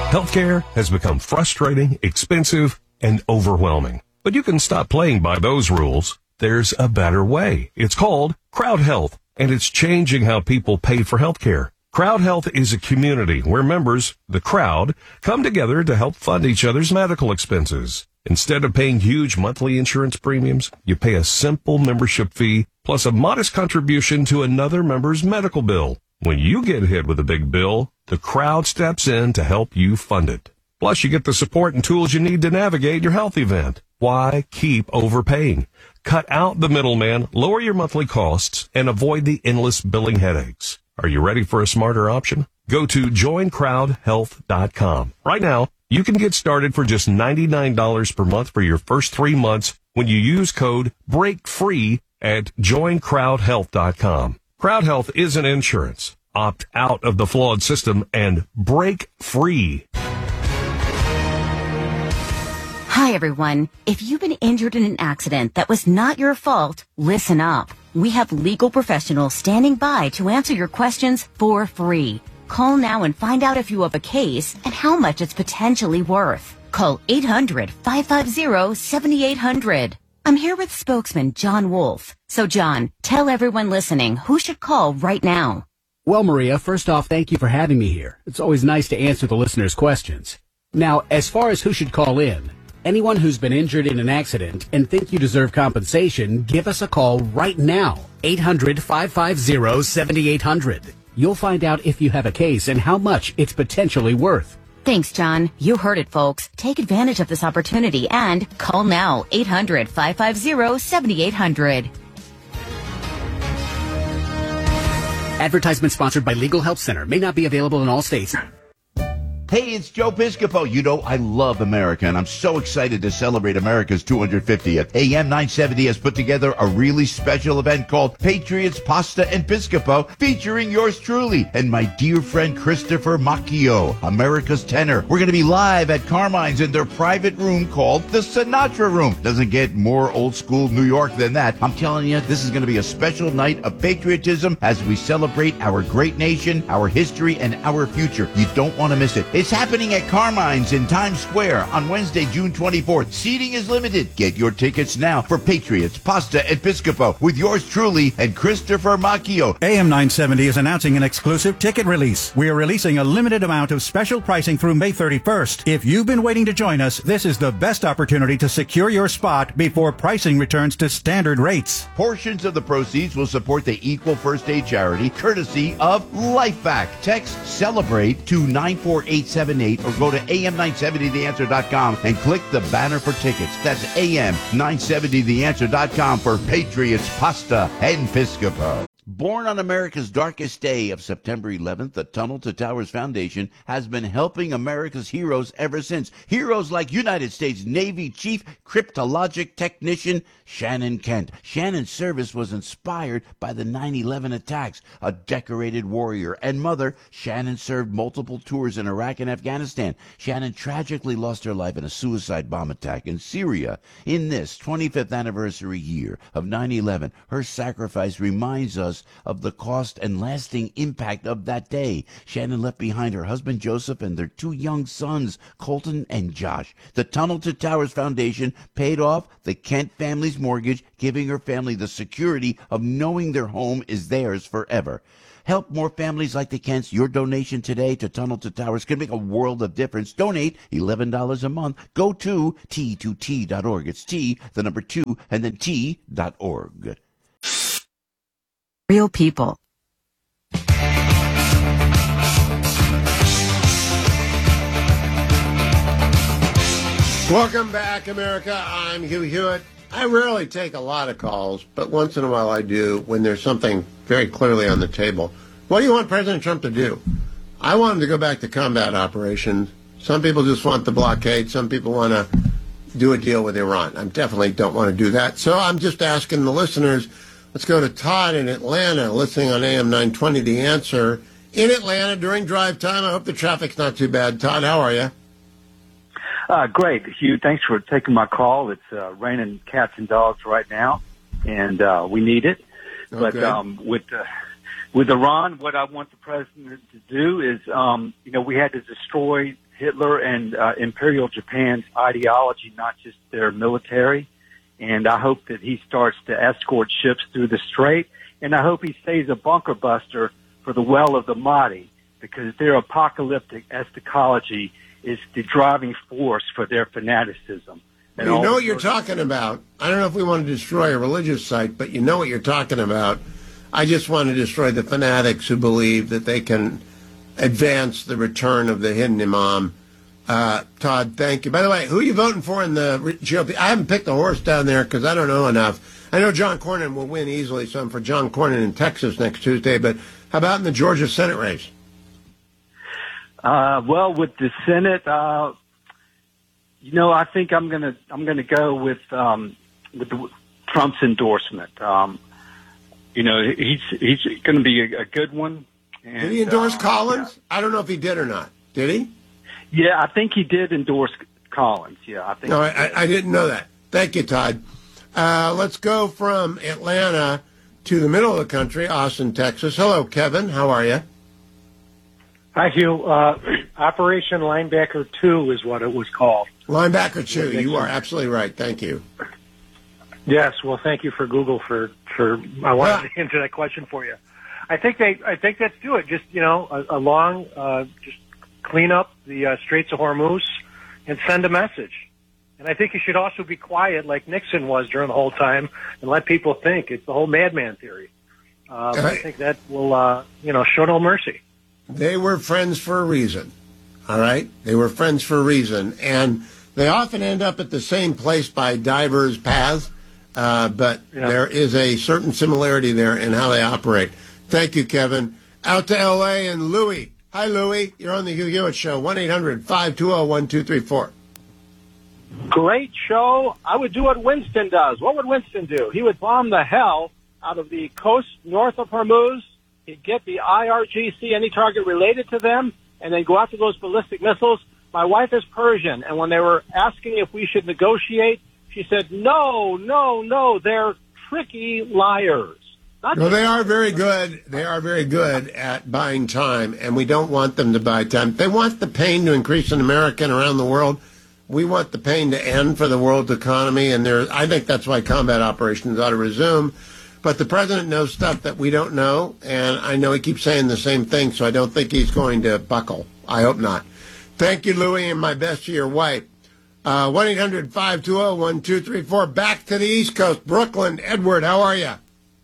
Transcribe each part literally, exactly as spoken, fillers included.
Healthcare has become frustrating, expensive, and overwhelming. But you can stop playing by those rules. There's a better way. It's called Crowd Health, and it's changing how people pay for healthcare. Crowd Health is a community where members, the crowd, come together to help fund each other's medical expenses. Instead of paying huge monthly insurance premiums, you pay a simple membership fee plus a modest contribution to another member's medical bill. When you get hit with a big bill, the crowd steps in to help you fund it. Plus, you get the support and tools you need to navigate your health event. Why keep overpaying? Cut out the middleman, lower your monthly costs, and avoid the endless billing headaches. Are you ready for a smarter option? Go to join crowd health dot com. Right now, you can get started for just ninety-nine dollars per month for your first three months when you use code BREAKFREE at join crowd health dot com. Crowd Health isn't insurance. Opt out of the flawed system and break free. Hi, everyone. If you've been injured in an accident that was not your fault, listen up. We have legal professionals standing by to answer your questions for free. Call now and find out if you have a case and how much it's potentially worth. Call eight hundred, five five zero, seven eight zero zero. I'm here with spokesman John Wolf. So, John, tell everyone listening who should call right now. Well, Maria, first off, thank you for having me here. It's always nice to answer the listeners' questions. Now, as far as who should call in, anyone who's been injured in an accident and think you deserve compensation, give us a call right now. eight hundred, five five zero, seven eight zero zero. You'll find out if you have a case and how much it's potentially worth. Thanks, John. You heard it, folks. Take advantage of this opportunity and call now. eight hundred, five five zero, seven eight zero zero. Advertisement sponsored by Legal Help Center. May not be available in all states. Hey, it's Joe Piscopo. You know, I love America, and I'm so excited to celebrate America's two hundred fiftieth. A M nine seventy has put together a really special event called Patriots Pasta and Piscopo, featuring yours truly and my dear friend Christopher Macchio, America's tenor. We're going to be live at Carmine's in their private room called the Sinatra Room. Doesn't get more old school New York than that. I'm telling you, this is going to be a special night of patriotism as we celebrate our great nation, our history, and our future. You don't want to miss it. It's happening at Carmine's in Times Square on Wednesday, June twenty-fourth. Seating is limited. Get your tickets now for Patriots, Pasta, and Piscopo with yours truly and Christopher Macchio. A M nine seventy is announcing an exclusive ticket release. We are releasing a limited amount of special pricing through May thirty-first. If you've been waiting to join us, this is the best opportunity to secure your spot before pricing returns to standard rates. Portions of the proceeds will support the Equal First Aid charity, courtesy of LifeVac. Text CELEBRATE to nine four eight seven eight or go to A M nine seventy the answer dot com and click the banner for tickets. That's A M nine seventy the answer dot com for Patriots, Pasta, and Piscopo. Born on America's darkest day of September eleventh, the Tunnel to Towers Foundation has been helping America's heroes ever since. Heroes like United States Navy Chief Cryptologic Technician Shannon Kent. Shannon's service was inspired by the nine eleven attacks. A decorated warrior and mother, Shannon served multiple tours in Iraq and Afghanistan. Shannon tragically lost her life in a suicide bomb attack in Syria. In this twenty-fifth anniversary year of nine eleven, her sacrifice reminds us of the cost and lasting impact of that day. Shannon left behind her husband Joseph and their two young sons, Colton and Josh. The Tunnel to Towers Foundation paid off the Kent family's mortgage, giving her family the security of knowing their home is theirs forever. Help more families like the Kents. Your donation today to Tunnel to Towers can make a world of difference. Donate eleven dollars a month. Go to T two T dot org. It's T, the number two, and then T dot org. Real people. Welcome back, America. I'm Hugh Hewitt. I rarely take a lot of calls, but once in a while I do when there's something very clearly on the table. What do you want President Trump to do? I want him to go back to combat operations. Some people just want the blockade. Some people want to do a deal with Iran. I definitely don't want to do that. So I'm just asking the listeners. Let's go to Todd in Atlanta, listening on A M nine twenty, The Answer. In Atlanta during drive time. I hope the traffic's not too bad. Todd, how are you? Uh, great, Hugh. Thanks for taking my call. It's uh, raining cats and dogs right now, and uh, we need it. Okay. But um, with uh, with Iran, what I want the president to do is, um, you know, we had to destroy Hitler and uh, Imperial Japan's ideology, not just their military. And I hope that he starts to escort ships through the strait. And I hope he stays a bunker buster for the well of the Mahdi, because their apocalyptic eschatology is the driving force for their fanaticism. And you know what you're talking about. I don't know if we want to destroy a religious site, but you know what you're talking about. I just want to destroy the fanatics who believe that they can advance the return of the hidden imam. Uh, Todd, thank you. By the way, who are you voting for in the G O P? I haven't picked a horse down there because I don't know enough. I know John Cornyn will win easily, so I'm for John Cornyn in Texas next Tuesday. But how about in the Georgia Senate race? Uh, well, with the Senate, uh, you know, I think I'm gonna I'm gonna go with um, with the, Trump's endorsement. Um, you know, he's he's going to be a, a good one. And, did he endorse uh, Collins? Yeah. I don't know if he did or not. Did he? Yeah, I think he did endorse Collins. Yeah, I think. No, I, I didn't know that. Thank you, Todd. Uh, let's go from Atlanta to the middle of the country, Austin, Texas. Hello, Kevin. How are you? Hi, Hugh. Uh, Operation Linebacker two is what it was called. Linebacker two. You are absolutely right. Thank you. Yes. Well, thank you for Google for for. I wanted to answer that question for you. I think they. I think that's do it. Just you know, a, a long, uh, just clean up the uh, Straits of Hormuz and send a message. And I think you should also be quiet, like Nixon was during the whole time, and let people think. It's the whole madman theory. Uh, I think that will, uh, you know, show no mercy. They were friends for a reason. All right, they were friends for a reason, and they often end up at the same place by diverse paths. Uh, but yeah. There is a certain similarity there in how they operate. Thank you, Kevin. Out to L A and Louie. Hi, Louie. You're on the Hugh Hewitt Show. one eight hundred five two zero one two three four. Great show. I would do what Winston does. What would Winston do? He would bomb the hell out of the coast north of Hormuz. He'd get the I R G C, any target related to them, and then go after those ballistic missiles. My wife is Persian, and when they were asking if we should negotiate, she said, no, no, no, they're tricky liars. Not well, they are very good. They are very good at buying time, and we don't want them to buy time. They want the pain to increase in America and around the world. We want the pain to end for the world's economy, and there. I think that's why combat operations ought to resume. But the president knows stuff that we don't know, and I know he keeps saying the same thing, so I don't think he's going to buckle. I hope not. Thank you, Louie, and my best to your wife. Uh, one eight hundred five two zero one two three four. Back to the East Coast. Brooklyn, Edward, how are you?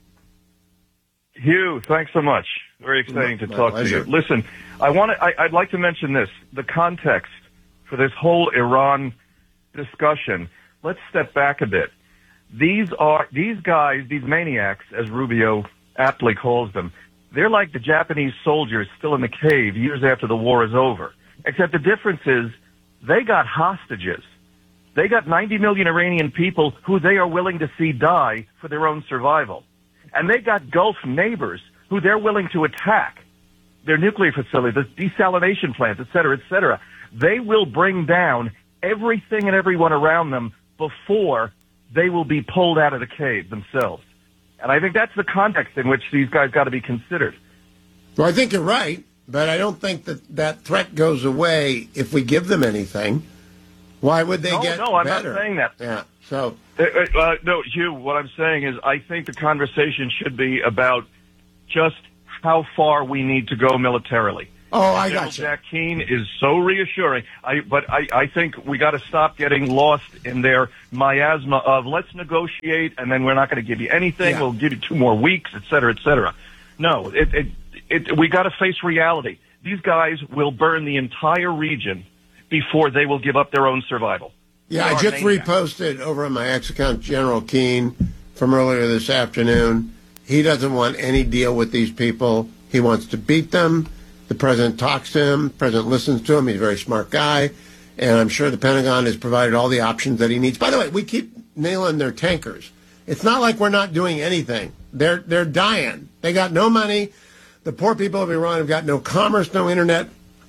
Hugh, thanks so much. Very exciting to My talk pleasure. to you. Listen, I want to, I, I'd like to mention this, the context for this whole Iran discussion. Let's step back a bit. These are, these guys, these maniacs, as Rubio aptly calls them, they're like the Japanese soldiers still in the cave years after the war is over. Except the difference is they got hostages. They got ninety million Iranian people who they are willing to see die for their own survival. And they got Gulf neighbors who they're willing to attack, their nuclear facilities, the desalination plants, et cetera, et cetera. They will bring down everything and everyone around them before they will be pulled out of the cave themselves. And I think that's the context in which these guys got to be considered. Well, I think you're right, but I don't think that that threat goes away if we give them anything. Why would they no, get No, I'm better? not saying that. Yeah, so... Uh, uh, no, Hugh, what I'm saying is I think the conversation should be about just how far we need to go militarily. Oh, I General got you. Jack Keane is so reassuring. I, but I, I think we got to stop getting lost in their miasma of let's negotiate and then we're not going to give you anything. Yeah. We'll give you two more weeks, et cetera, et cetera. No, it, it, it, we got to face reality. These guys will burn the entire region before they will give up their own survival. Yeah, They I are just maniacs. reposted over on my X account General Keane from earlier this afternoon. He doesn't want any deal with these people. He wants to beat them. The president talks to him. The president listens to him. He's a very smart guy. And I'm sure the Pentagon has provided all the options that he needs. By the way, we keep nailing their tankers. It's not like we're not doing anything. They're, they're dying. They got no money. The poor people of Iran have got no commerce, no internet.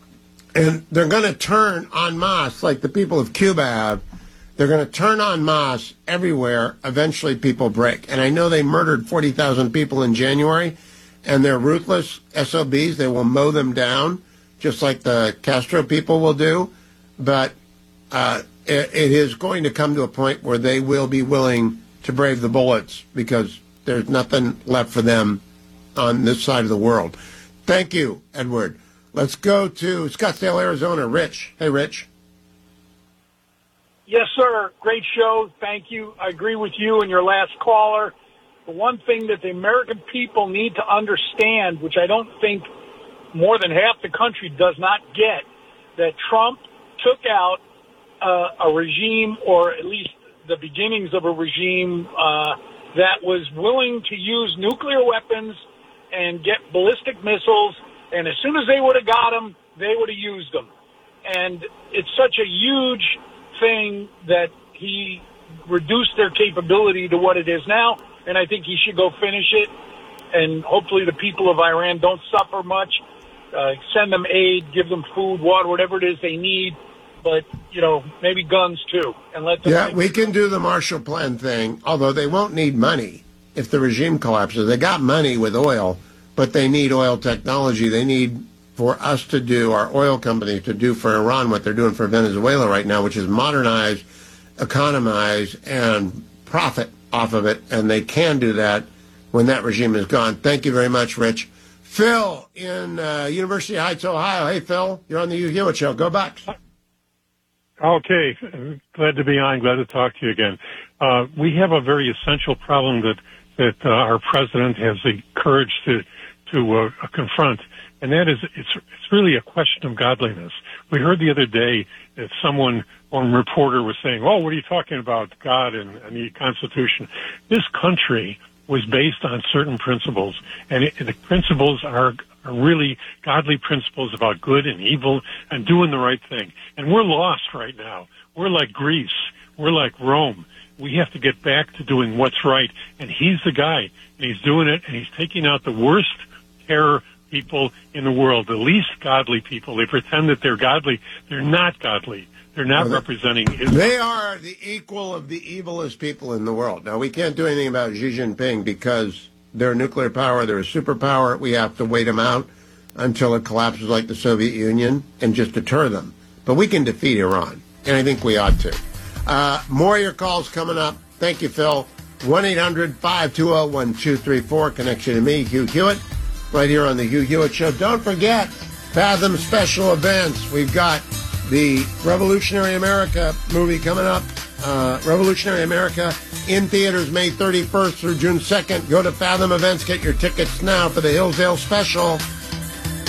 And they're going to turn en masse, like the people of Cuba have. They're going to turn en masse everywhere. Eventually, people break. And I know they murdered forty thousand people in January, and they're ruthless S O Bs. They will mow them down. just like the Castro people will do. But uh, it, it is going to come to a point where they will be willing to brave the bullets because there's nothing left for them on this side of the world. Thank you, Edward. Let's go to Scottsdale, Arizona. Rich. Hey, Rich. Yes, sir. Great show. Thank you. I agree with you and your last caller. The one thing that the American people need to understand, which I don't think more than half the country does not get, that Trump took out uh, a regime, or at least the beginnings of a regime, uh, that was willing to use nuclear weapons and get ballistic missiles, and as soon as they would have got them, they would have used them. And it's such a huge thing that he reduced their capability to what it is now, and I think he should go finish it, and hopefully the people of Iran don't suffer much. Uh, send them aid, give them food, water, whatever it is they need, but, you know, maybe guns too. And let them Yeah, we can do the Marshall Plan thing, although they won't need money if the regime collapses. They got money with oil, but they need oil technology. They need for us to do, our oil companies to do for Iran what they're doing for Venezuela right now, which is modernize, economize, and profit off of it. And they can do that when that regime is gone. Thank you very much, Rich. Phil in uh, University Heights, Ohio. Hey, Phil, you're on the Hugh Hewitt Show. Go Bucks. Okay. Glad to be on. Glad to talk to you again. Uh, we have a very essential problem that, that uh, our president has the courage to, to uh, confront. And that is, it's, it's really a question of godliness. We heard the other day that someone, one reporter was saying, oh, what are you talking about, God and, and the Constitution? This country was based on certain principles, and it, the principles are, are really godly principles about good and evil and doing the right thing. And we're lost right now. We're like Greece. We're like Rome. We have to get back to doing what's right. And he's the guy, and he's doing it, and he's taking out the worst terror people in the world, the least godly people. They pretend that they're godly. They're not godly. They're not well, representing Islam. They are the equal of the evilest people in the world. Now, we can't do anything about Xi Jinping because they're a nuclear power, they're a superpower. We have to wait them out until it collapses like the Soviet Union and just deter them. But we can defeat Iran, and I think we ought to. Uh, more of your calls coming up. Thank you, Phil. one eight hundred five two zero one two three four. Connection to me, Hugh Hewitt, right here on the Hugh Hewitt Show. Don't forget, Fathom special events. We've got the Revolutionary America movie coming up. Uh, Revolutionary America in theaters May thirty-first through June second. Go to Fathom Events. Get your tickets now for the Hillsdale special.